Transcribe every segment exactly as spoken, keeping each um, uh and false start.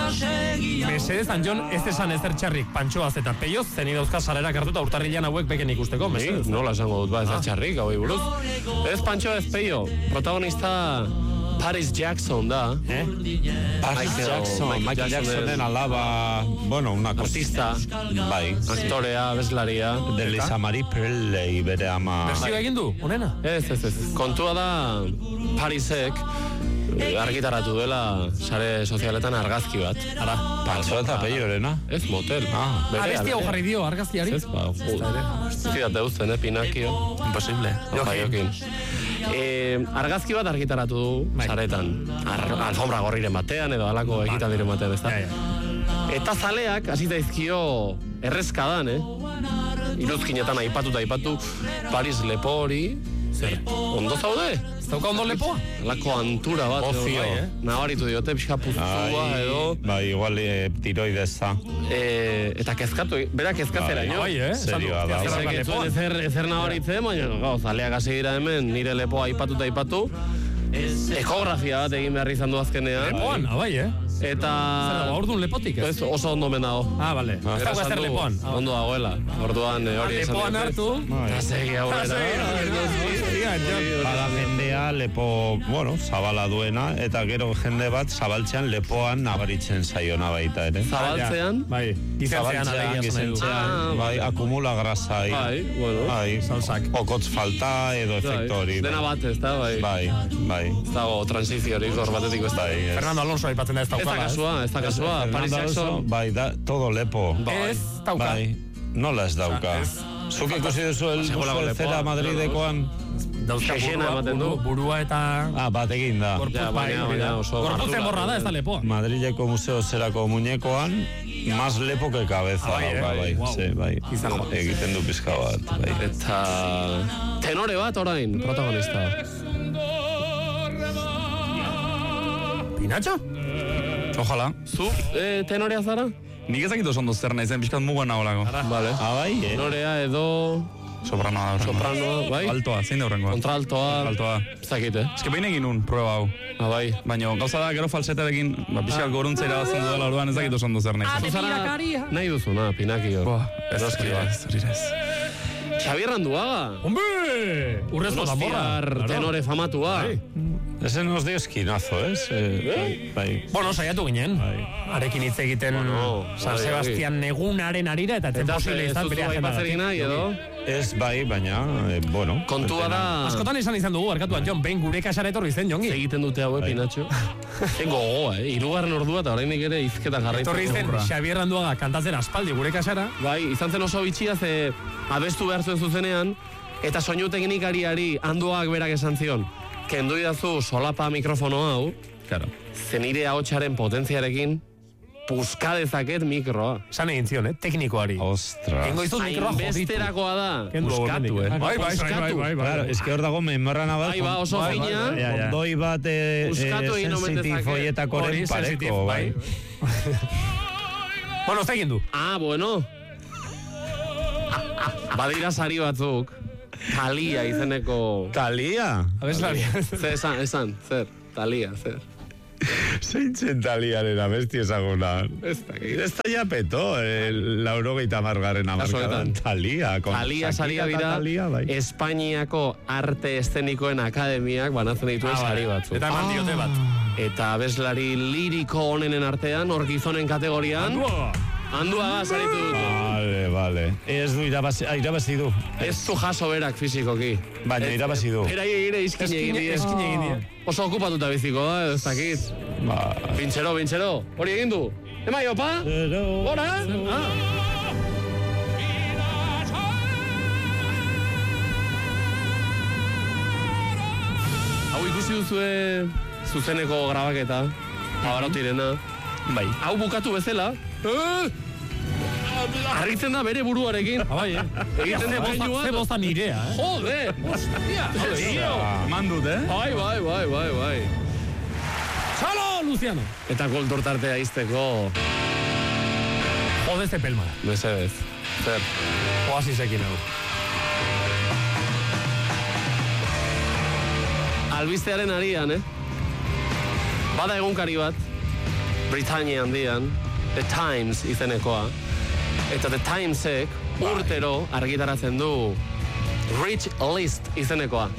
Mesedez, Anjon, ez esan ezer txarrik pantxoaz eta peioz, zeni dauzka salerak hartuta urtarrilean hauek beken ikusteko, mesedez. Ni, nola esango dut, ba, ezer txarrik, hau buruz. Ez pantxo ez peio, protagonista Paris Jackson da. Eh? Paris Jackson, Michael Jacksonen alaba, bueno, una artista, bai, aktorea, abeslaria. De Lisa Marie Presley, bere ama. Berzio egin du, onena? Ez, ez, ez. Kontua da Parisek argitaratu duela sare sozialetan argazki bat. Ara, pantxo eta peiorena. Ez, motel. Ah, abesti hau jarri dio argazkiari? Ez, ba, zidat deuzen, eh, Pinakio. Imposible. Jokin. E, argazki bat argitaratu du saretan. Ar, alfombra gorriren batean edo alako ekitaldiren batean, ez da? Ja, ja. Eta zaleak, hasi daizkio errezkadan, eh? Iruzkinetan aipatu eta aipatu Paris lepo hori. Zer, ondo zaude? Ez dauka ondo lepoa? Lako antura bat. Ozio. Bai, eh? Nabaritu diote, pixka puztua edo. Bai, igual e, tiroideza. E, eta kezkatu, bera kezkatzera, ino? Bai, eh? Serioa da. Ezer, ezer nabaritzen, baina, gau, zaleak hasi dira hemen, nire lepoa aipatu eta aipatu. Ekografia bat egin behar izan du azkenean. Lepoan, abai, eh? Eta... Zer dago, orduan lepotik, ez? Ez, oso ondo men dago. Ah, bale. Ez dago ezer lepoan. Ondo dagoela. Orduan hori esan lepoan hartu. Eta segi aurrera. Bada jendea lepo, bueno, zabala duena, eta gero jende bat zabaltzean lepoan nabaritzen zaiona baita, ere. Zabaltzean? Bai, zabaltzean, gizentzean, bai, akumula grasa. Bai, bueno. Bai, salsak. Okotz falta edo efektu hori. Dena bat, ez da, bai. Bai, bai. Ez dago transizio hori, hor batetik ez da. Fernando Alonso aipatzen da ez daukala. Ez da kasua, ez da kasua. Paris Jackson. Bai, da, todo lepo. Ez dauka. Bai, nola ez dauka. Zuk ikusi duzu el zera Madridekoan? Dauzka burua, burua eta... Ah, bat egin da. Gorpuz emorra da, ez da lepoa. Madrileko museo zerako muñekoan, más lepo que cabeza. Bai, bai. Egiten du pizka bat. Eta... tenore bat orain, protagonista. Pinacho? Ojalá. Zu, eh, tenorea zara? Nik ezakitu oso ondo zer nahi zen, pixkat mugan naholago. Vale. Ah, bai, eh? Tenorea edo... Sopranoa da. Sopranoa, bai? Altoa, zein da horrengoa? Kontraltoa. Altoa. Zakit, eh? Ez que behin egin un, proba hau. Ah, bai. Baina, gauza da, gero falsetarekin, ba, pixkat goruntzea irabazten duela orduan ezakitu oso ondo zer nahi zen. Zuzara, nahi duzu, na, Pinakio. Boa, ez, ez, ez. Xabier Randuaga. Hombre! Urrezko Donostiar tenore famatua. Ese nos dio esquinazo, ez? Eh, bai. Bueno, saiatu ginen. Arekin hitz egiten bueno, San bai, Sebastian negunaren arira eta etzen posible izan bere agendatik. edo? Ez bai, baina, eh, bueno. Kontua da... Askotan izan izan dugu, barkatuan, Jon, behin gure kasara etorri zen, Jongi. Egiten dute hau, Pinatxo. Tengo gogoa, eh? Irugarren ordua eta oraindik ere izketan jarraitzen. Etorri zen Xabier Randuaga kantatzen aspaldi gure kasara. Bai, izan zen oso bitxia ze abestu behar zuen zuzenean, eta soinu teknikariari Anduagak berak esan zion, kendu idazu solapa mikrofono hau, claro. Zenire ahotsaren potentziarekin, puzka dezaket mikroa. San egin zion, eh? Teknikoari. Ostra. Kengo izuz mikroa joditu. Hainbesterakoa da. Puskatu, eh? Bai, bai, bai, bai. Claro, es que hor dago memorana bat. Bai, ba, oso fina. Ondoi bat sensitif hoietakoren pareko, bai. Bueno, ez egin du. Ah, bueno. Badira sari batzuk. Talia izeneko... Talia? Abeslaria. Zer, esan, esan, zer. Talia, zer. Zeintzen Taliaren abesti ezaguna. Ez da, ez da ja peto, laurogeita margarren amarkadan. Talia. Talia saria bira, Espainiako arte eszenikoen akademiak banatzen dituen sari batzuk. Eta eman diote bat. Eta abeslari liriko onenen artean, hor gizonen kategorian... Anduaga saritu dute. Vale, vale. Ez du irabazi, ah, irabazi du. Ez du jaso berak fizikoki. Baina irabazi du. Era ire izkin egin die. Izkin egin die. Oso okupatuta biziko da, ez dakit. Ba. Pintxero, pintxero. Hori egin du. Ema, opa? Hora? Ah. Hau ikusi duzue zuzeneko grabaketa. Abarotirena. Bai. Hau bukatu bezala. Arritzen da bere buruarekin. Bai, eh? Egiten de bainua. Ze bosta nirea, eh? Jode! Hostia! Tío! Mandut, eh? Bai, bai, bai, bai, bai. Txalo, Luciano! Eta koltortartea izteko... Jode ze pelma. Mesedez. Zer. Oasisekin hau. Albistearen arian, eh? Bada egunkari bat. Britania handian, The Times izenekoa. Eta The Timesek urtero argitaratzen du Rich List izenekoa.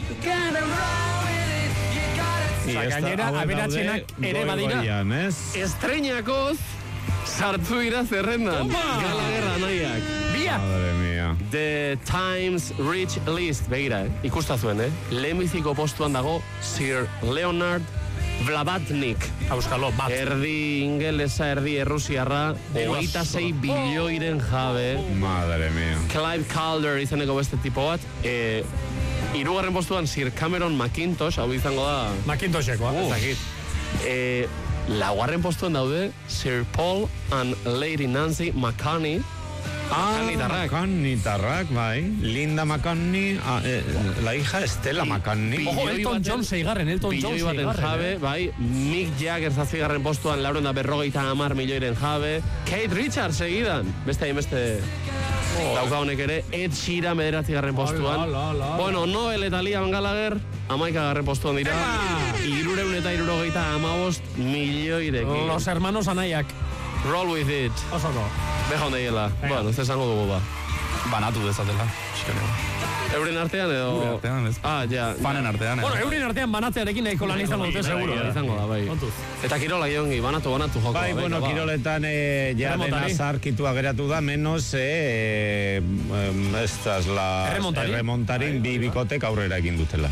Osa, gainera, aberatzenak ere badira. Estreinakoz sartu dira zerrendan. Galagerra nahiak. Biak! Madre mía. The Times Rich List, begira, eh? Ikustazuen, eh? Lehenbiziko postuan dago Sir Leonard Blavatnik. Auskalo, bat. Erdi ingelesa, erdi errusiarra, hogeita sei bilioiren jabe. Madre mía. Clive Calder izeneko beste tipo bat. E, irugarren postuan Sir Cameron McIntosh, hau izango da... McIntoshekoa. Uh, Zakit. E, laugarren postuan daude Sir Paul and Lady Nancy McCartney. Ah, McCartney-tarrak. McCartney-tarrak, bai. Linda McCartney, ah, eh, la hija Estela McCartney. Ojo, Elton John seigarren, Elton John Milioi baten seigarren. jabe, bai. Mick Jagger zazpigarren postuan, lauren da berrogeita hamar milioiren jabe. Kate Richards segidan, beste hain beste dauka honek ere. Ed Sheeran bederatzigarren postuan. Ala, ala, ala. Bueno, Noel eta Liam Gallagher, amaikagarren postuan dira. Irureun eta irurogeita hamabost milioirekin. Los hermanos anaiak. Roll with it. Osoko. Beja ondeiela. Bueno, ez esango dugu ba. Banatu dezatela. Euren artean edo... Euren artean, ez. Ah, ja. Fanen artean, Bueno, euren artean banatzearekin nahiko lan izango dute, seguro. Izango da, bai. Kontuz. Eta kirola giongi, banatu, banatu joko. Bai, bueno, kiroletan eh, ja dena Erremontari. zarkitua geratu da, menos eh, eh, estas la... Erremontari. Erremontarin bi bikotek aurrera egin dutela.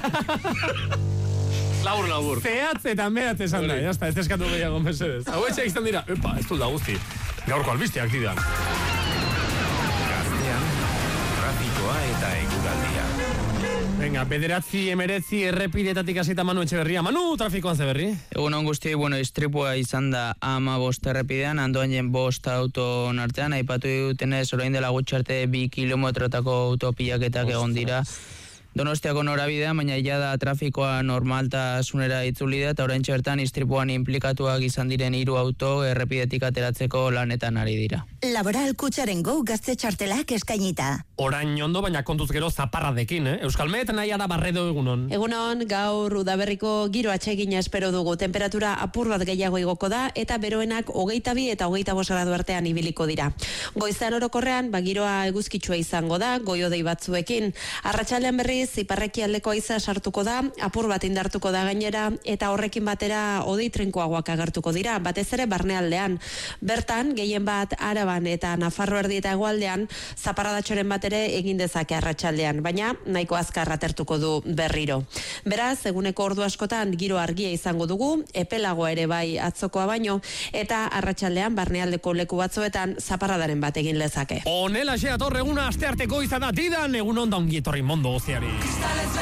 Labur, labur. Zehatz eta mehatz esan da, jazta, ez eskatu gehiago mesedez. Hau etxe izan dira, epa, ez dut da guzti. Gaurko albisteak dira. Gaztean, trafikoa eta eguraldia. Venga, bederatzi emeretzi errepidetatik hasita Manu Etxeberria. Manu, trafikoan ze berri? Egun on guztioi, bueno, istripua izan da ama bost errepidean, andoainen bost auton artean, aipatu dutenez orain dela gutxi arte bi kilometrotako autopilaketak egon dira. Donostiako norabidean, baina ja da trafikoa normaltasunera itzuli da, eta oraintxe bertan istripuan inplikatuak izan diren hiru auto errepidetik ateratzeko lanetan ari dira. Laboral Kutxaren Go gazte txartelak eskainita. Orain ondo, baina kontuz gero zaparradekin, eh? Euskalmet nahi ara barredo egunon. Egunon, gaur udaberriko giro atsegina espero dugu. Temperatura apur bat gehiago igoko da, eta beroenak hogeita bi eta hogeita bost gradu artean ibiliko dira. Goizan orokorrean, ba, giroa eguzkitsua izango da, goiodei batzuekin. Arratsaldean berriz, iparrekialdeko haiza sartuko da, apur bat indartuko da gainera, eta horrekin batera hodei trinkoagoak agertuko dira, batez ere barnealdean. Bertan, gehien bat Araban eta Nafarro erdi eta hegoaldean, zaparradatxoren bat ere egin dezake arratsaldean, baina nahiko azkar atertuko du berriro. Beraz, eguneko ordu askotan giro argia izango dugu, epelagoa ere bai atzokoa baino, eta arratsaldean barnealdeko leku batzuetan zaparradaren bat egin lezake. Honela xe atorre eguna astearteko izan da didan, egun onda ongietorri mondo goziari.